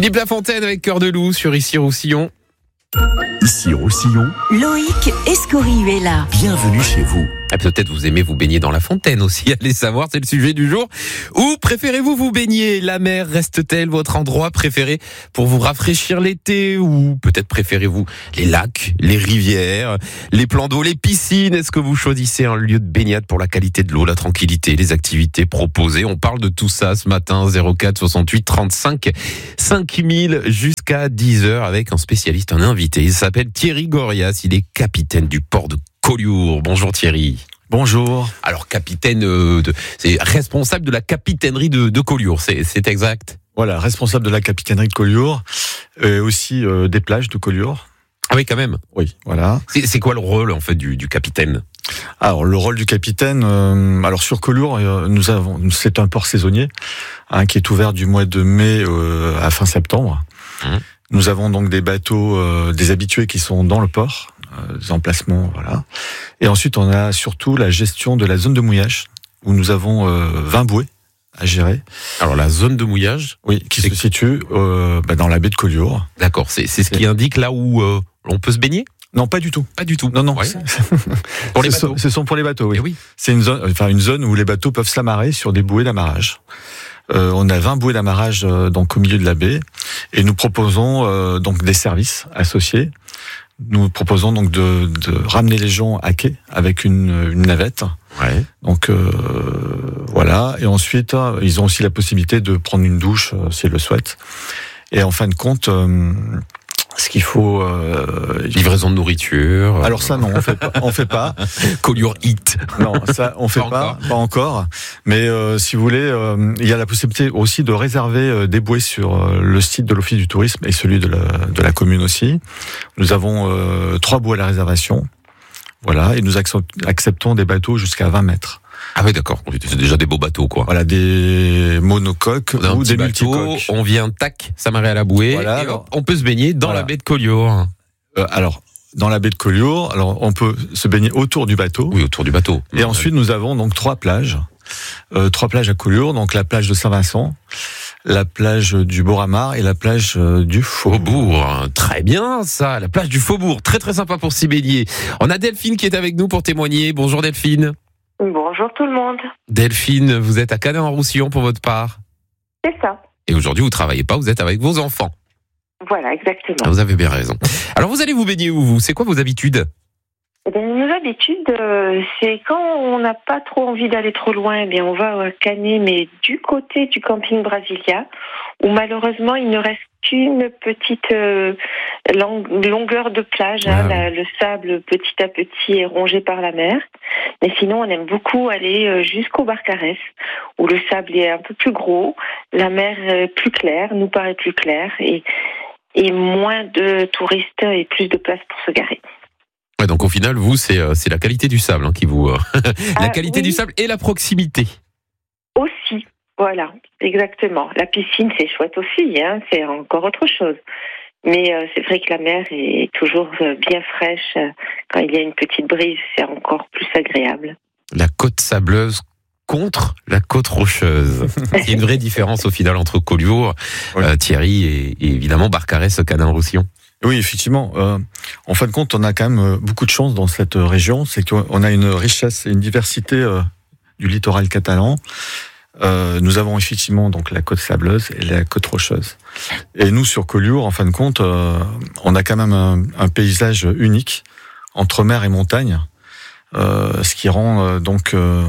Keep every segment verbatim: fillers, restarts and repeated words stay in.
Philippe Lafontaine avec Cœur de Loup sur Issy-Roussillon. Issy-Roussillon, Loïc Escorihuela. bienvenue chez vous. Et peut-être vous aimez vous baigner dans la fontaine aussi, allez savoir, c'est le sujet du jour. Où préférez-vous vous baigner ? La mer reste-t-elle votre endroit préféré pour vous rafraîchir l'été ? Ou peut-être préférez-vous les lacs, les rivières, les plans d'eau, les piscines ? Est-ce que vous choisissez un lieu de baignade pour la qualité de l'eau, la tranquillité, les activités proposées ? On parle de tout ça ce matin, zéro quatre soixante-huit trente-cinq cinq mille jusqu'à dix heures avec un spécialiste, un invité. Il s'appelle Thierry Gorias, il est capitaine du port de Collioure. Bonjour Thierry. Bonjour. Alors capitaine, euh, de, c'est responsable de la capitainerie de, de Collioure, c'est, c'est exact ? Voilà, responsable de la capitainerie de Collioure et aussi euh, des plages de Collioure. Ah oui, quand même. Oui, voilà. C'est, c'est quoi le rôle en fait du, du capitaine ? Alors le rôle du capitaine, euh, alors sur Collioure, euh, nous avons, c'est un port saisonnier hein, qui est ouvert du mois de mai euh, à fin septembre. Mmh. Nous avons donc des bateaux, euh, des habitués qui sont dans le port, euh, des emplacements, voilà. Et ensuite, on a surtout la gestion de la zone de mouillage, où nous avons euh, vingt bouées à gérer. Alors la zone de mouillage ? Oui, qui c'est... se situe euh, bah, dans la baie de Collioure. D'accord, c'est, c'est ce c'est... qui indique là où euh, on peut se baigner ? Non, pas du tout. Pas du tout. Non, non. Ouais. Pour les ce bateaux. Sont, ce sont pour les bateaux, oui. Et oui. C'est une zone, enfin une zone où les bateaux peuvent s'amarrer sur des bouées d'amarrage. Euh, on a vingt bouées d'amarrage euh, donc au milieu de la baie et nous proposons euh, donc des services associés. Nous proposons donc de, de ramener les gens à quai avec une, une navette. Ouais. Donc euh, voilà. Et ensuite, euh, ils ont aussi la possibilité de prendre une douche euh, s'ils le souhaitent. Et en fin de compte, euh, ce qu'il faut euh, livraison de nourriture. Alors ça non, on fait pas. On fait pas. Collioure Hit. Non, ça on fait pas, pas, encore. pas encore. Mais euh, si vous voulez, euh, il y a la possibilité aussi de réserver euh, des bouées sur euh, le site de l'Office du tourisme et celui de la, de la commune aussi. Nous avons euh, trois bouées à la réservation. Voilà, et nous acceptons des bateaux jusqu'à vingt mètres. Ah oui, d'accord. C'est déjà des beaux bateaux, quoi. Voilà, des monocoques on ou des bateau, multicoques. On vient, tac, s'amarrer à la bouée. Voilà, et alors, on peut se baigner dans voilà. la baie de Collioure. Euh, alors, dans la baie de Collioure, alors on peut se baigner autour du bateau. Oui, autour du bateau. Et non, ensuite, nous avons donc trois plages. Euh, trois plages à Collioure, donc la plage de Saint-Vincent, la plage du Boramar et la plage du Faubourg. Faubourg, très bien ça, la plage du Faubourg, très très sympa pour s'y baigner. On a Delphine qui est avec nous pour témoigner. Bonjour Delphine. Bonjour tout le monde. Delphine, vous êtes à Canet-en-Roussillon pour votre part. C'est ça. Et aujourd'hui, vous travaillez pas, vous êtes avec vos enfants. Voilà, exactement. Ah, vous avez bien raison. Alors vous allez vous baigner où vous ? C'est quoi vos habitudes ? Eh bien, nos habitudes, euh, c'est quand on n'a pas trop envie d'aller trop loin, eh bien on va à Canet, mais du côté du camping Brasilia, où malheureusement il ne reste qu'une petite euh, long- longueur de plage. Hein, ah, la, oui. Le sable petit à petit est rongé par la mer. Mais sinon, on aime beaucoup aller euh, jusqu'au Barcarès, où le sable est un peu plus gros, la mer est plus claire, nous paraît plus claire, et, et moins de touristes et plus de place pour se garer. Ouais, donc au final, vous, c'est, euh, c'est la qualité du sable hein, qui vous... Euh, la ah, qualité oui. du sable et la proximité. Aussi, voilà, exactement. La piscine, c'est chouette aussi, hein, c'est encore autre chose. Mais euh, c'est vrai que la mer est toujours euh, bien fraîche. Quand il y a une petite brise, c'est encore plus agréable. La côte sableuse contre la côte rocheuse. Il y a une vraie différence au final entre Collioure, oui. euh, Thierry et, et évidemment Barcarès, Canet-en-Roussillon. Oui, effectivement. Euh, en fin de compte, on a quand même beaucoup de chance dans cette région. C'est qu'on a une richesse et une diversité euh, du littoral catalan. Euh, nous avons effectivement donc la côte sableuse et la côte rocheuse. Et nous, sur Collioure, en fin de compte, euh, on a quand même un, un paysage unique entre mer et montagne, euh, ce qui rend euh, donc... Euh,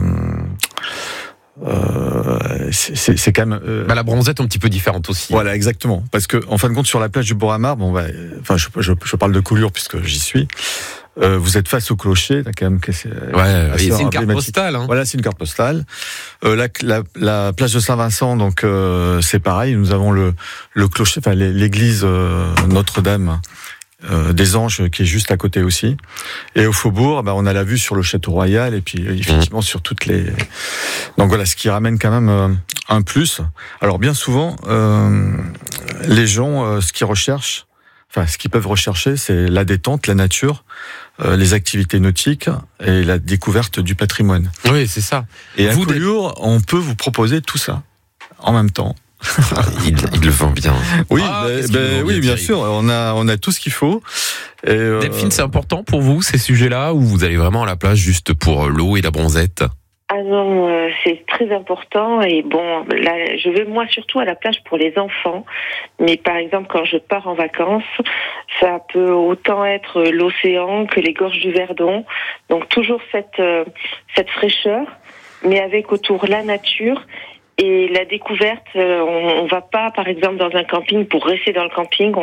Euh, c'est, c'est, c'est quand même. Euh... Bah, la bronzette un petit peu différente aussi. Voilà, exactement. Parce que en fin de compte, sur la plage du Boramar, bon, bah, enfin, je, je, je parle de Collioure puisque j'y suis. Euh, vous êtes face au clocher, là, quand même. C'est, ouais, c'est une carte postale. Hein. Voilà, c'est une carte postale. Euh, la, la, la plage de Saint-Vincent, donc euh, c'est pareil. Nous avons le, le clocher, enfin l'église euh, Notre-Dame. Euh, des Anges qui est juste à côté aussi. Et au Faubourg, bah, on a la vue sur le Château Royal et puis effectivement mmh. sur toutes les... Donc voilà, ce qui ramène quand même euh, un plus. Alors bien souvent, euh, les gens, euh, ce qu'ils recherchent, enfin ce qu'ils peuvent rechercher, c'est la détente, la nature, euh, les activités nautiques et la découverte du patrimoine. Oui, c'est ça. Et à vous Collioure, on peut vous proposer tout ça en même temps. il, il le vend bien. Oui, Ah, ben, qu'est-ce qu'il ben le vend oui, bien Thierry. sûr. On a, on a tout ce qu'il faut. Et, euh, Delphine, c'est important pour vous ces sujets-là, ou vous allez vraiment à la plage juste pour l'eau et la bronzette? Ah non, euh, c'est très important et bon, là, je vais moi surtout à la plage pour les enfants. Mais par exemple, quand je pars en vacances, ça peut autant être l'océan que les gorges du Verdon. Donc toujours cette euh, cette fraîcheur, mais avec autour la nature. Et la découverte, euh, on, on va pas, par exemple, dans un camping pour rester dans le camping.